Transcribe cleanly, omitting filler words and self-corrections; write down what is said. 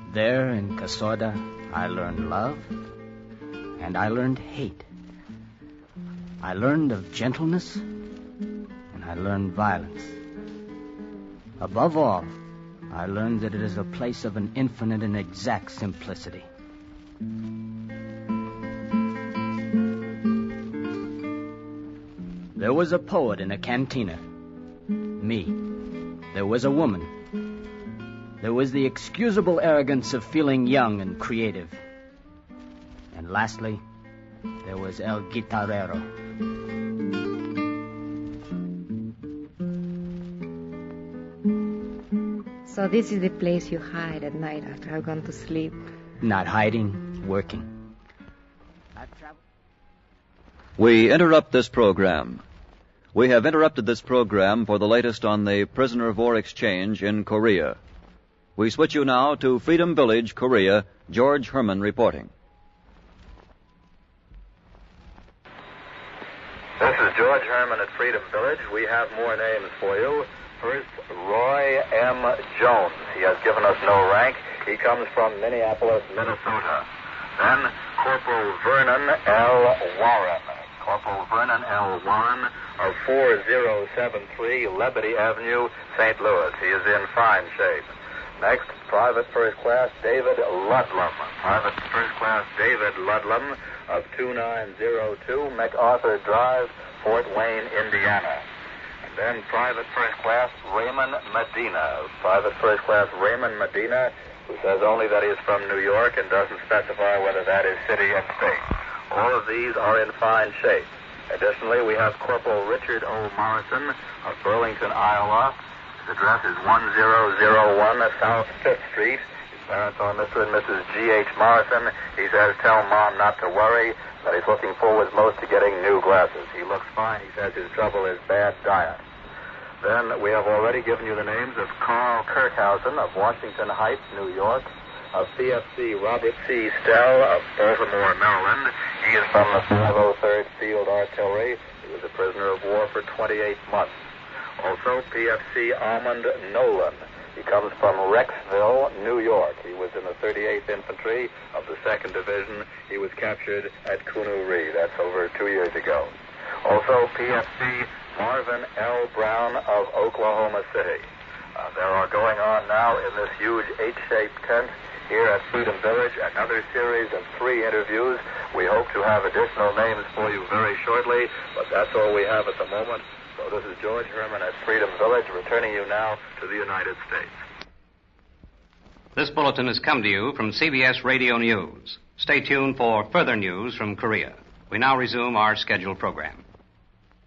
There in Casorda, I learned love, and I learned hate. I learned of gentleness, and I learned violence. Above all, I learned that it is a place of an infinite and exact simplicity. There was a poet in a cantina. Me. There was a woman. There was the excusable arrogance of feeling young and creative. And lastly, there was El Guitarrero. So this is the place you hide at night after I've gone to sleep. Not hiding, working. We interrupt this program. We have interrupted this program for the latest on the prisoner of war exchange in Korea. We switch you now to Freedom Village, Korea. George Herman reporting. This is George Herman at Freedom Village. We have more names for you. First, Roy M. Jones. He has given us no rank. He comes from Minneapolis, Minnesota. Then, Corporal Vernon L. Warren. Corporal Vernon L. Warren of 4073 Lebedy Avenue, St. Louis. He is in fine shape. Next, Private First Class David Ludlam. Private First Class David Ludlam of 2902 MacArthur Drive, Fort Wayne, Indiana. And then Private First Class Raymond Medina. Private First Class Raymond Medina, who says only that he is from New York and doesn't specify whether that is city and state. All of these are in fine shape. Additionally, we have Corporal Richard O. Morrison of Burlington, Iowa. His address is 1001 South 5th Street. His parents are Mr. and Mrs. G.H. Morrison. He says, tell Mom not to worry, that he's looking forward most to getting new glasses. He looks fine. He says his trouble is bad diet. Then we have already given you the names of Carl Kirkhausen of Washington Heights, New York, of CFC Robert C. Stell of Baltimore, Maryland. He is from the 503rd Field Artillery. He was a prisoner of war for 28 months. Also, PFC Almond Nolan. He comes from Rexville, New York. He was in the 38th Infantry of the 2nd Division. He was captured at Kunuri. That's over 2 years ago. Also, PFC Marvin L. Brown of Oklahoma City. There are going on now in this huge H-shaped tent here at Freedom Village another series of 3 interviews. We hope to have additional names for you very shortly, but that's all we have at the moment. So this is George Herman at Freedom Village, returning you now to the United States. This bulletin has come to you from CBS Radio News. Stay tuned for further news from Korea. We now resume our scheduled program.